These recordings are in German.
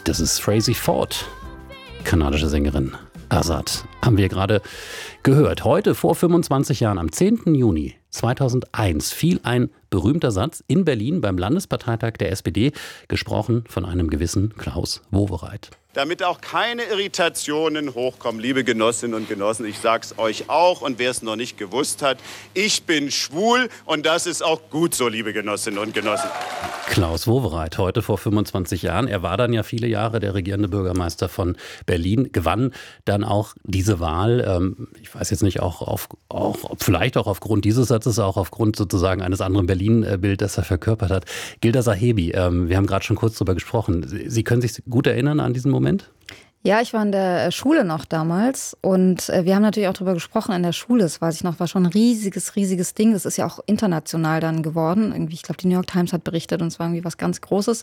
Das ist Frazey Ford, kanadische Sängerin. Azad haben wir gerade gehört. Heute vor 25 Jahren, am 10. Juni 2001, fiel ein berühmter Satz in Berlin beim Landesparteitag der SPD, gesprochen von einem gewissen Klaus Wowereit. Damit auch keine Irritationen hochkommen, liebe Genossinnen und Genossen, ich sag's euch auch und wer es noch nicht gewusst hat, ich bin schwul und das ist auch gut so, liebe Genossinnen und Genossen. Klaus Wowereit, heute vor 25 Jahren. Er war dann ja viele Jahre der regierende Bürgermeister von Berlin, gewann dann auch diese Wahl. Ich weiß jetzt nicht, vielleicht auch aufgrund dieses Satzes, auch aufgrund sozusagen eines anderen Berlin-Bild, das er verkörpert hat. Gilda Sahebi, wir haben gerade schon kurz darüber gesprochen. Sie können sich gut erinnern an diesen Moment? Ja, ich war in der Schule noch damals und wir haben natürlich auch darüber gesprochen in der Schule, das weiß ich noch, war schon ein riesiges Ding. Das ist ja auch international dann geworden. Irgendwie, ich glaube, die New York Times hat berichtet und es war irgendwie was ganz Großes.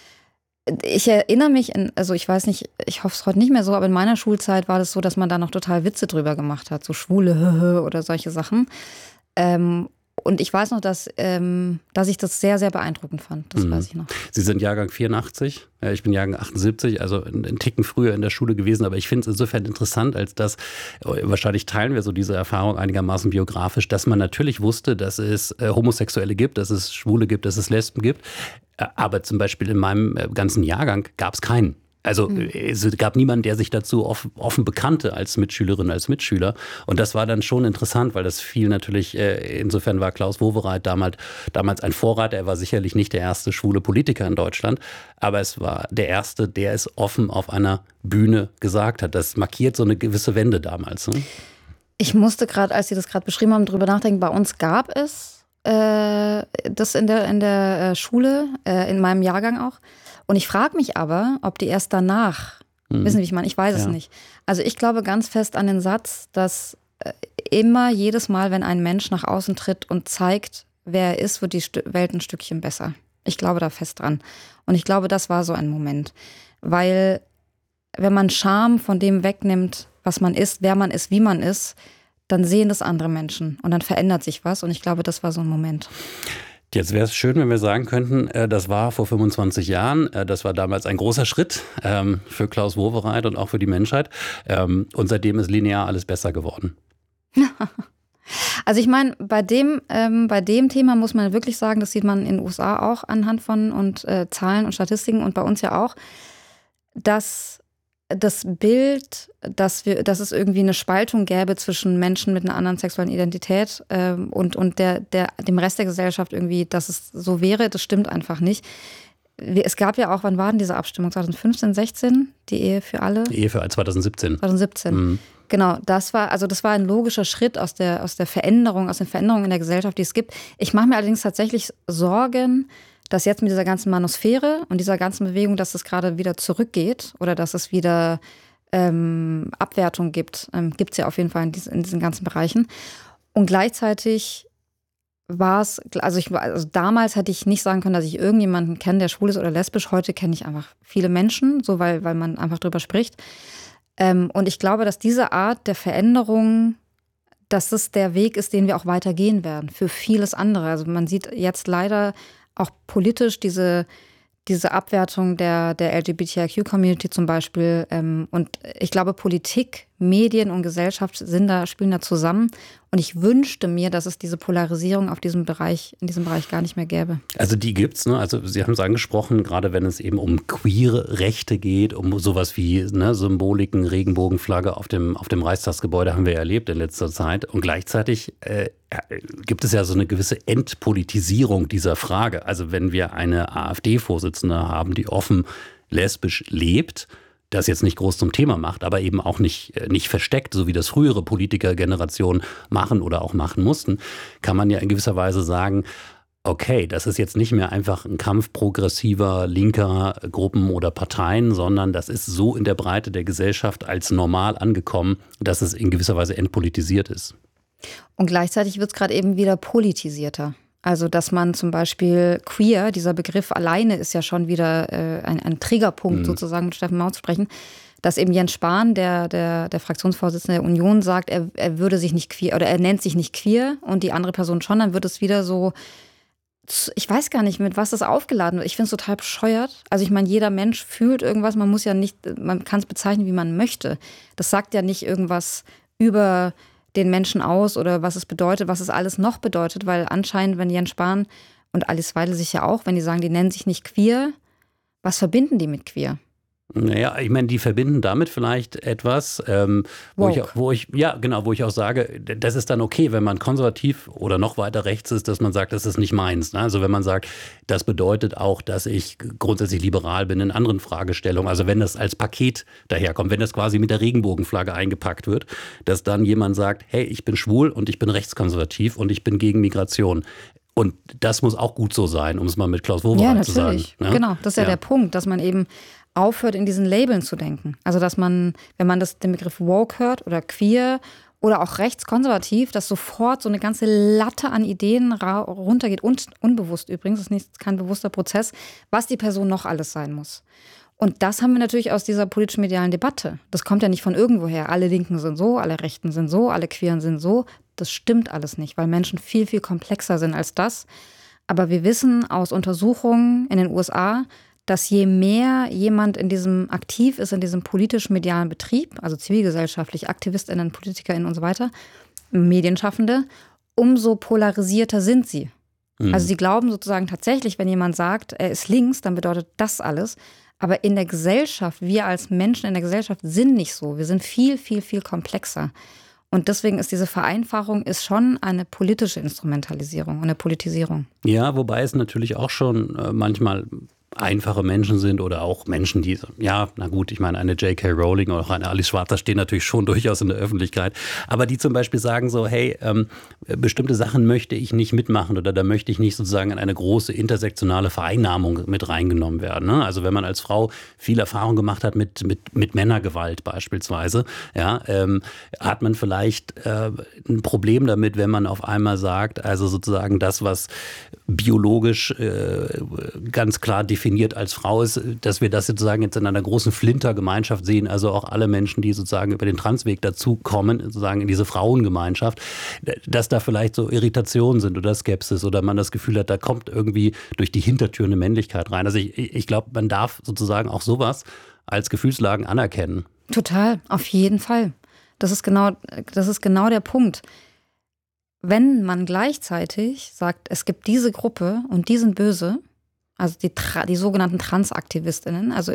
Ich erinnere mich, also ich weiß nicht, ich hoffe es heute nicht mehr so, aber in meiner Schulzeit war das so, dass man da noch total Witze drüber gemacht hat, so Schwule oder solche Sachen. Und ich weiß noch, dass ich das sehr, sehr beeindruckend fand. Das weiß ich noch. Sie sind Jahrgang 84, ich bin Jahrgang 78, also einen Ticken früher in der Schule gewesen. Aber ich finde es insofern interessant, als dass, wahrscheinlich teilen wir so diese Erfahrung einigermaßen biografisch, dass man natürlich wusste, dass es Homosexuelle gibt, dass es Schwule gibt, dass es Lesben gibt. Aber zum Beispiel in meinem ganzen Jahrgang gab es keinen. Also es gab niemanden, der sich dazu offen bekannte als Mitschülerin, als Mitschüler. Und das war dann schon interessant, weil das fiel natürlich, insofern war Klaus Wowereit damals ein Vorreiter. Er war sicherlich nicht der erste schwule Politiker in Deutschland, aber es war der erste, der es offen auf einer Bühne gesagt hat. Das markiert so eine gewisse Wende damals. Ne? Ich musste gerade, als Sie das gerade beschrieben haben, drüber nachdenken. Bei uns gab es das in der Schule, in meinem Jahrgang auch. Und ich frage mich aber, ob die erst danach, wissen Sie, wie ich meine? Ich weiß es nicht. Also ich glaube ganz fest an den Satz, dass immer jedes Mal, wenn ein Mensch nach außen tritt und zeigt, wer er ist, wird die Welt ein Stückchen besser. Ich glaube da fest dran. Und ich glaube, das war so ein Moment. Weil wenn man Scham von dem wegnimmt, was man ist, wer man ist, wie man ist, dann sehen das andere Menschen und dann verändert sich was. Und ich glaube, das war so ein Moment. Jetzt wäre es schön, wenn wir sagen könnten, das war vor 25 Jahren, das war damals ein großer Schritt für Klaus Wowereit und auch für die Menschheit. Und seitdem ist linear alles besser geworden. Also ich meine, bei dem Thema muss man wirklich sagen, das sieht man in den USA auch anhand von und Zahlen und Statistiken und bei uns ja auch, dass das Bild, dass es irgendwie eine Spaltung gäbe zwischen Menschen mit einer anderen sexuellen Identität und dem Rest der Gesellschaft irgendwie, dass es so wäre, das stimmt einfach nicht. Es gab ja auch, wann war denn diese Abstimmung? 2015, 16? Die Ehe für alle? Die Ehe für alle 2017. 2017. Mhm. Genau, das war ein logischer Schritt aus den Veränderungen in der Gesellschaft, die es gibt. Ich mache mir allerdings tatsächlich Sorgen, dass jetzt mit dieser ganzen Manosphäre und dieser ganzen Bewegung, dass es gerade wieder zurückgeht oder dass es wieder Abwertung gibt. Gibt es ja auf jeden Fall in diesen ganzen Bereichen. Und gleichzeitig war es, also damals hätte ich nicht sagen können, dass ich irgendjemanden kenne, der schwul ist oder lesbisch. Heute kenne ich einfach viele Menschen, so weil man einfach drüber spricht. Und ich glaube, dass diese Art der Veränderung, dass es der Weg ist, den wir auch weitergehen werden für vieles andere. Also man sieht jetzt leider auch politisch diese Abwertung der LGBTIQ-Community zum Beispiel. Und ich glaube, Politik, Medien und Gesellschaft spielen da zusammen. Und ich wünschte mir, dass es diese Polarisierung in diesem Bereich gar nicht mehr gäbe. Also die gibt's, ne? Also Sie haben es angesprochen, gerade wenn es eben um queere Rechte geht, um sowas wie Symboliken, Regenbogenflagge auf dem Reichstagsgebäude haben wir erlebt in letzter Zeit. Und gleichzeitig gibt es ja so eine gewisse Entpolitisierung dieser Frage. Also wenn wir eine AfD-Vorsitzende haben, die offen lesbisch lebt, das jetzt nicht groß zum Thema macht, aber eben auch nicht versteckt, so wie das frühere Politikergenerationen machen oder auch machen mussten, kann man ja in gewisser Weise sagen, okay, das ist jetzt nicht mehr einfach ein Kampf progressiver, linker Gruppen oder Parteien, sondern das ist so in der Breite der Gesellschaft als normal angekommen, dass es in gewisser Weise entpolitisiert ist. Und gleichzeitig wird es gerade eben wieder politisierter. Also, dass man zum Beispiel queer, dieser Begriff alleine ist ja schon wieder ein Triggerpunkt sozusagen, mit Steffen Mau zu sprechen, dass eben Jens Spahn, der Fraktionsvorsitzende der Union, sagt, er würde sich nicht queer oder er nennt sich nicht queer und die andere Person schon, dann wird es wieder so Ich weiß gar nicht, mit was das aufgeladen wird. Ich finde es total bescheuert. Also ich meine, jeder Mensch fühlt irgendwas. Man kann es bezeichnen, wie man möchte. Das sagt ja nicht irgendwas über den Menschen aus oder was es bedeutet, was es alles noch bedeutet. Weil anscheinend, wenn Jens Spahn und Alice Weidel sich ja auch, wenn die sagen, die nennen sich nicht queer, was verbinden die mit queer? Naja, ich meine, die verbinden damit vielleicht etwas, wo ich auch sage, das ist dann okay, wenn man konservativ oder noch weiter rechts ist, dass man sagt, das ist nicht meins. Ne? Also wenn man sagt, das bedeutet auch, dass ich grundsätzlich liberal bin in anderen Fragestellungen. Also wenn das als Paket daherkommt, wenn das quasi mit der Regenbogenflagge eingepackt wird, dass dann jemand sagt, hey, ich bin schwul und ich bin rechtskonservativ und ich bin gegen Migration. Und das muss auch gut so sein, um es mal mit Klaus Wowereit zu sagen. Ja, genau, das ist ja der Punkt, dass man eben aufhört, in diesen Labeln zu denken. Also dass man, wenn man den Begriff woke hört oder queer oder auch rechtskonservativ, dass sofort so eine ganze Latte an Ideen runtergeht und unbewusst übrigens, das ist kein bewusster Prozess, was die Person noch alles sein muss. Und das haben wir natürlich aus dieser politisch-medialen Debatte. Das kommt ja nicht von irgendwoher. Alle Linken sind so, alle Rechten sind so, alle Queeren sind so. Das stimmt alles nicht, weil Menschen viel, viel komplexer sind als das. Aber wir wissen aus Untersuchungen in den USA, dass je mehr jemand aktiv ist in diesem politisch-medialen Betrieb, also zivilgesellschaftlich, AktivistInnen, PolitikerInnen und so weiter, Medienschaffende, umso polarisierter sind sie. Mhm. Also sie glauben sozusagen tatsächlich, wenn jemand sagt, er ist links, dann bedeutet das alles. Aber in der Gesellschaft, wir als Menschen in der Gesellschaft sind nicht so. Wir sind viel, viel, viel komplexer. Und deswegen ist diese Vereinfachung schon eine politische Instrumentalisierung, eine Politisierung. Ja, wobei es natürlich auch schon manchmal einfache Menschen sind oder auch Menschen, die, ja, na gut, ich meine, eine J.K. Rowling oder auch eine Alice Schwarzer stehen natürlich schon durchaus in der Öffentlichkeit, aber die zum Beispiel sagen so, hey, bestimmte Sachen möchte ich nicht mitmachen oder da möchte ich nicht sozusagen in eine große intersektionale Vereinnahmung mit reingenommen werden. Ne? Also wenn man als Frau viel Erfahrung gemacht hat mit Männergewalt beispielsweise, ja, hat man vielleicht ein Problem damit, wenn man auf einmal sagt, also sozusagen das, was biologisch ganz klar definiert als Frau ist, dass wir das sozusagen jetzt in einer großen Flintergemeinschaft sehen, also auch alle Menschen, die sozusagen über den Transweg dazukommen, sozusagen in diese Frauengemeinschaft, dass da vielleicht so Irritationen sind oder Skepsis oder man das Gefühl hat, da kommt irgendwie durch die Hintertür eine Männlichkeit rein. Also ich glaube, man darf sozusagen auch sowas als Gefühlslagen anerkennen. Total, auf jeden Fall. Das ist genau der Punkt. Wenn man gleichzeitig sagt, es gibt diese Gruppe und die sind böse, also die sogenannten TransaktivistInnen, also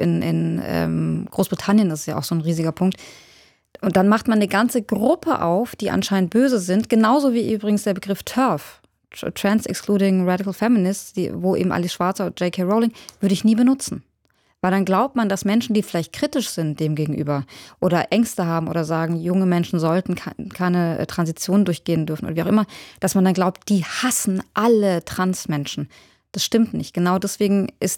in Großbritannien ist es ja auch so ein riesiger Punkt, und dann macht man eine ganze Gruppe auf, die anscheinend böse sind, genauso wie übrigens der Begriff TERF, Trans Excluding Radical Feminists, wo eben Alice Schwarzer und J.K. Rowling, würde ich nie benutzen. Weil dann glaubt man, dass Menschen, die vielleicht kritisch sind dem gegenüber oder Ängste haben oder sagen, junge Menschen sollten keine Transition durchgehen dürfen oder wie auch immer, dass man dann glaubt, die hassen alle Transmenschen. Das stimmt nicht. Genau deswegen ist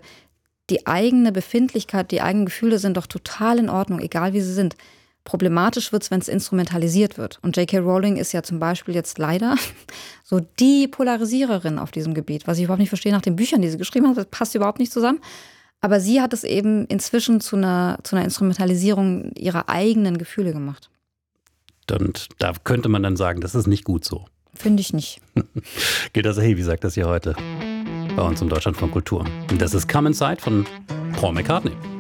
die eigene Befindlichkeit, die eigenen Gefühle sind doch total in Ordnung, egal wie sie sind. Problematisch wird es, wenn es instrumentalisiert wird. Und J.K. Rowling ist ja zum Beispiel jetzt leider so die Polarisiererin auf diesem Gebiet, was ich überhaupt nicht verstehe nach den Büchern, die sie geschrieben hat. Das passt überhaupt nicht zusammen. Aber sie hat es eben inzwischen zu einer Instrumentalisierung ihrer eigenen Gefühle gemacht. Und da könnte man dann sagen, das ist nicht gut so. Finde ich nicht. Gilda Sahi, wie sagt das hier heute bei uns im Deutschlandfunk Kultur? Und das ist Come Inside von Paul McCartney.